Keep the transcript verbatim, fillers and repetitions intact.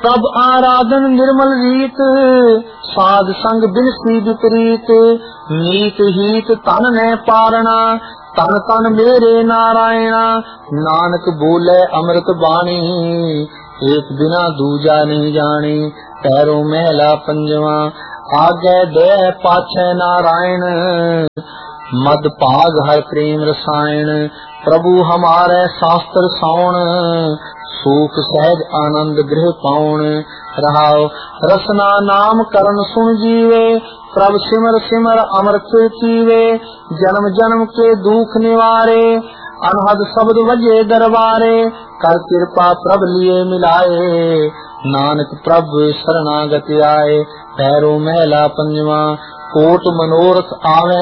प्रभ आराधन निर्मल रीत, साध संग बिनसी विपरीत। नीत हीत तन ने पारना, तन तन मेरे नारायणा। नानक बोले अमृत बाणी, एक बिना दूजा नहीं जाने। पैरों महला पंजवा, आगे दे पाछे नारायण। मद भाग हर प्रेम रसायन, प्रभु हमारे शास्त्र साउण। सुख सहज आनंद गृह पाउण, रहाओ रसना नाम करण सुन जीवे। प्रभु सिमर सिमर अमृत पीवे, जन्म जन्म के दुख निवारे। अनहद शब्द वजे दरबारे, कर कृपा प्रभु लिए मिलाए। नानक प्रभु शरणागति आए, पैरों महला पंजवा। कोट मनोरथ आवे